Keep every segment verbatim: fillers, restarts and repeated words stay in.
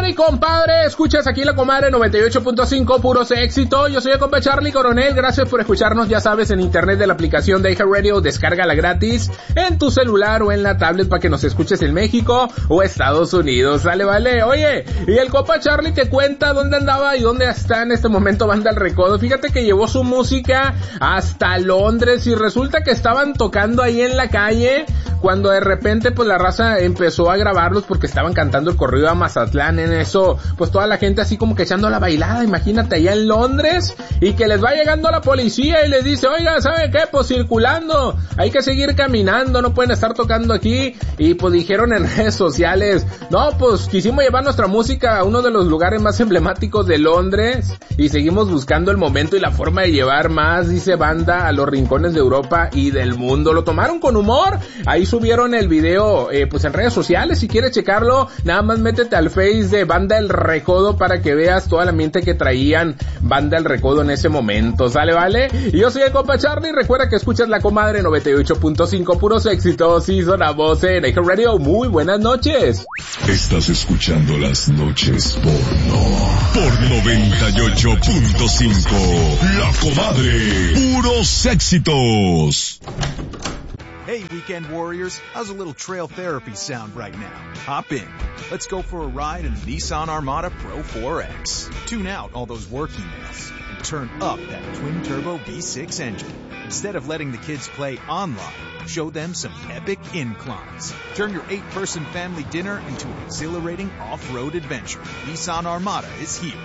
mi compadre? Escuchas aquí La Comadre noventa y ocho punto cinco, puros éxito. Yo soy el compa Charlie Coronel. Gracias por escucharnos, ya sabes, en internet de la aplicación de iHeartRadio. Descárgala gratis en tu celular o en la tablet para que nos escuches en México o Estados Unidos. Sale, vale. Oye, y el compa Charlie te cuenta dónde andaba y dónde está en este momento Banda El Recodo. Fíjate que llevó su música hasta Londres y resulta que estaban tocando ahí en la calle cuando de repente pues la raza empezó a grabarlos porque estaban cantando el corrido a Mazatlán. En eso pues toda la gente así como que echando la bailada, imagínate, allá en Londres, y que les va llegando la policía y les dice, oiga, ¿sabe qué? Pues circulando, hay que seguir caminando, no pueden estar tocando aquí. Y pues dijeron en redes sociales, no, pues quisimos llevar nuestra música a uno de los lugares más emblemáticos de Londres y seguimos buscando el momento y la forma de llevar más, dice Banda, a los rincones de Europa y del mundo. Lo tomaron con humor, ahí subieron el video eh, pues en redes sociales. Si quieres checarlo, nada más métete al Face de Banda El Recodo para que veas todo el ambiente que traían Banda El Recodo en ese momento. ¿Sale, vale? Y yo soy el compa Charlie. Recuerda que escuchas La Comadre noventa y ocho punto cinco, puros éxitos, y sonamos en iHeartRadio. Muy buenas noches. Estás escuchando Las Noches Porno por noventa y ocho punto cinco. La Comadre, puros éxitos. Hey, weekend warriors, how's a little trail therapy sound right now? Hop in. Let's go for a ride in the Nissan Armada Pro four X. Tune out all those work emails and turn up that twin-turbo V six engine. Instead of letting the kids play online, show them some epic inclines. Turn your eight-person family dinner into an exhilarating off-road adventure. Nissan Armada is here.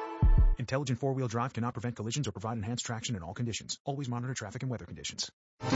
Intelligent four-wheel drive cannot prevent collisions or provide enhanced traction in all conditions. Always monitor traffic and weather conditions.